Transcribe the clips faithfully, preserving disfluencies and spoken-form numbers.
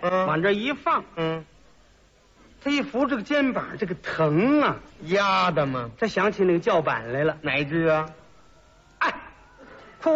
嗯， 往这一放， 嗯， 他一扶这个肩膀，这个疼啊， 压的吗？ 他想起那个叫板来了， 哪句啊？ 哎，苦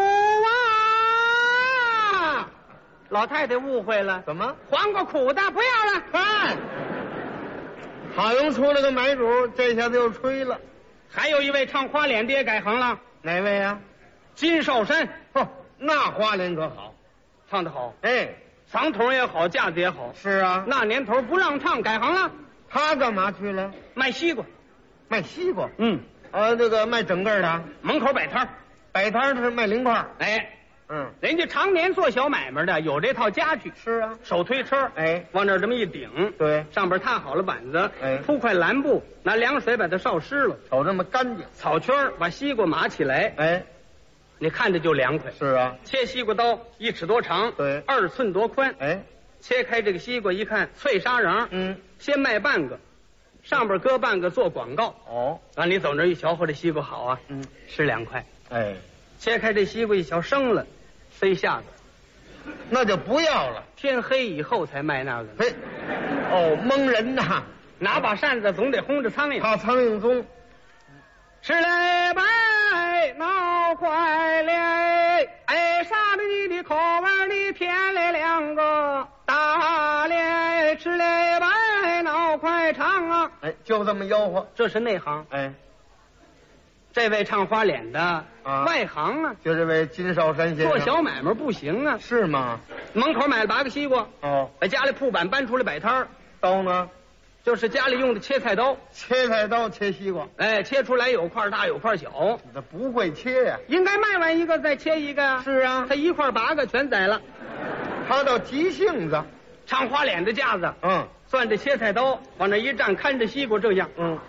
啊！老太太误会了， 怎么？ 黄瓜苦的不要了。 哎，好容易出了个买主，这下子又吹了。 还有一位唱花脸的也改行了， 哪位啊？ 金少山， 哦，那花脸可好， 唱得好， 哎， 嗓筒也好，架子也好。 是啊， 那年头不让唱，改行了， 他干嘛去了？ 卖西瓜。 卖西瓜。 嗯， 啊，这个卖整个的， 门口摆摊儿。 摆摊的是卖零块。 哎， 嗯， 人家常年做小买卖的，有这套家具。 是啊， 手推车， 哎， 往这儿这么一顶， 对， 上边踏好了板子， 哎， 铺块蓝布，拿凉水把它烧湿了， 瞅这么干净。 草圈儿把西瓜码起来， 哎， 你看着就凉快。 是啊， 切西瓜刀一尺多长， 对， 二寸多宽。 哎， 切开这个西瓜一看，脆沙瓤， 嗯， 先卖半个，上边搁半个做广告。 哦， 啊，你走那儿一瞧，嚯，这西瓜好啊， 嗯， 吃两块。 哎， 切开这西瓜一瞧，生了，塞下子， 那就不要了。 天黑以后才卖那个。 嘿，哦，蒙人呐！ 拿把扇子总得轰着苍蝇。 怕苍蝇松。 吃嘞白闹坏嘞，哎，杀了你的口味里添了两个大嘞，吃嘞白闹快唱啊！ 哎，就这么吆喝。 这是内行。 哎， 这位唱花脸的啊， 外行啊， 就这位金少山先生。 做小买卖不行啊。 是吗？ 门口买了八个西瓜， 哦， 把家里铺板搬出来摆摊儿， 刀呢？ 就是家里用的切菜刀。 切菜刀切西瓜。 哎，切出来有块大有块小。 他不会切呀、啊。 应该卖完一个再切一个呀。 是啊， 他一块八个全宰了。 他倒急性子。 唱花脸的架子， 嗯， 攥着切菜刀往那一站，看着西瓜这样。 嗯，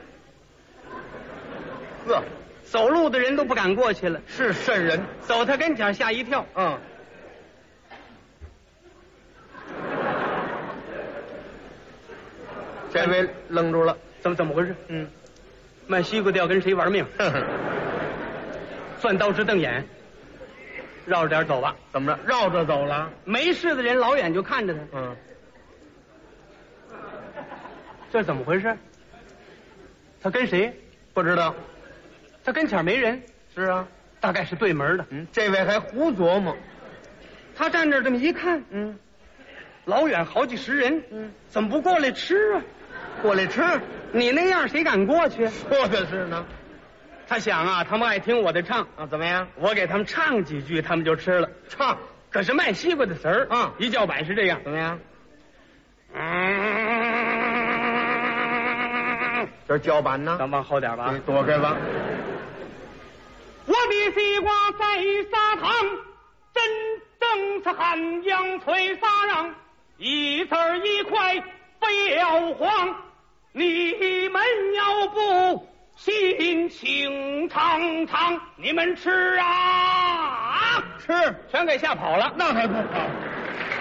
呵， 走路的人都不敢过去了， 是瘆人。 走他跟前吓一跳。 嗯。这位愣住了， 怎么怎么回事？ 嗯， 卖西瓜的要跟谁玩命？攥刀直瞪眼，绕着点走吧。 怎么着？绕着走了？ 没事的人老远就看着他。 嗯， 这是怎么回事？他跟谁？ 不知道。 他跟前没人。 是啊， 大概是对门的。 嗯，这位还胡琢磨。 他站那儿这么一看， 嗯， 老远好几十人， 嗯， 怎么不过来吃啊？ 过来吃， 你那样谁敢过去？ 说的是呢。 他想啊，他们爱听我的唱啊，怎么样？ 我给他们唱几句，他们就吃了。 唱， 可是卖西瓜的词儿啊， 一叫板是这样， 怎么样？ 嗯， 这叫板呢？ 咱往后点吧， 躲开吧。 我的西瓜在砂糖，真正是汉阳脆沙瓤，一字儿一块不要慌，你们要不心情长长，你们吃啊， 吃， 全给吓跑了。 那还不好？